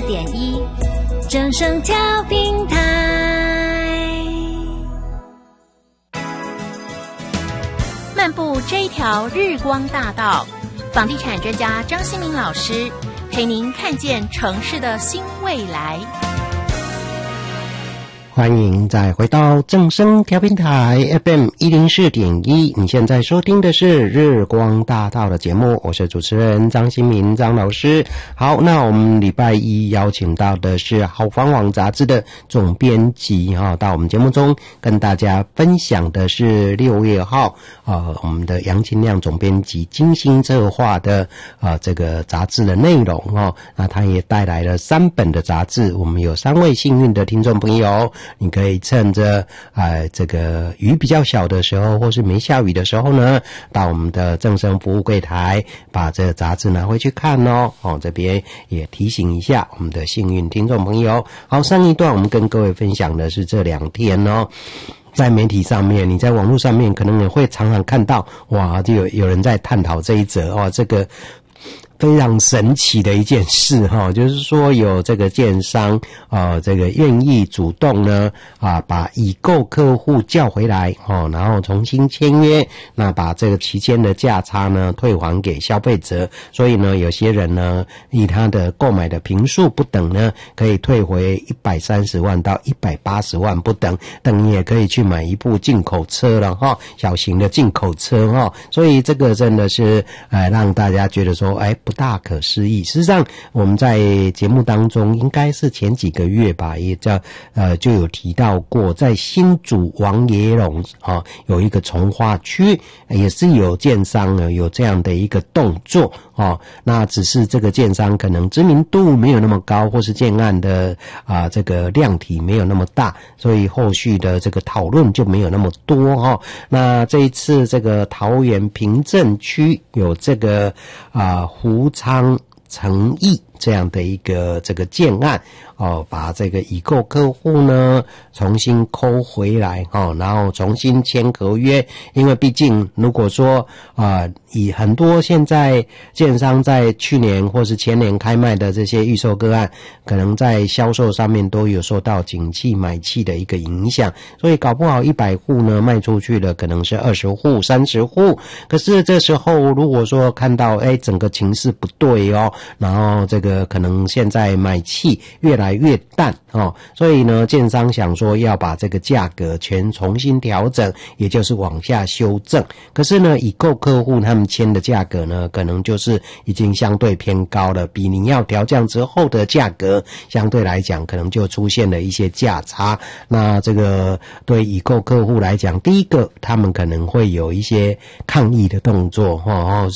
104.1正声调频台。漫步这一条日光大道，房地产专家张新民老师陪您看见城市的新未来。 欢迎再回到正声调频台 FM 104.1，你现在收听的是日光大道的节目，我是主持人张新民张老师。好，那我们礼拜一邀请到的是好房网杂志的总编辑到我们节目中跟大家分享的是6月号我们的杨清亮总编辑精心策划的这个杂志的内容那他也带来了3本的杂志，我们有3位幸运的听众朋友，你可以趁着这个雨比较小的时候或是没下雨的时候呢，到我们的正声服务柜台把这个杂志拿回去看这边也提醒一下我们的幸运听众朋友。好，上一段我们跟各位分享的是这2天在媒体上面，你在网络上面可能也会常常看到就有人在探讨这一则这个非常神奇的一件事就是说有这个建商这个愿意主动呢把已购客户叫回来然后重新签约，那把这个期间的价差呢退还给消费者，所以呢有些人呢以他的购买的坪数不等呢，可以退回130万到180万不等，等于也可以去买一部进口车了小型的进口车所以这个真的是让大家觉得说不大可思议。事实上我们在节目当中应该是前几个月吧，也就有提到过，在新竹王爷垄有一个从化区也是有建商有这样的一个动作那只是这个建商可能知名度没有那么高，或是建案的这个量体没有那么大，所以后续的这个讨论就没有那么多那这一次这个桃园平镇区有这个胡昌诚毅这样的一个这个建案把这个已购客户呢重新扣回来然后重新签合约，因为毕竟如果说以很多现在建商在去年或是前年开卖的这些预售个案，可能在销售上面都有受到景气买气的一个影响，所以搞不好100户呢卖出去的可能是20户30户，可是这时候如果说看到整个情势不对然后这个可能现在买气越来越淡所以呢建商想说要把这个价格全重新调整，也就是往下修正，可是呢已购客户他们签的价格呢可能就是已经相对偏高了，比你要调降之后的价格相对来讲可能就出现了一些价差。那这个对已购客户来讲，第一个他们可能会有一些抗议的动作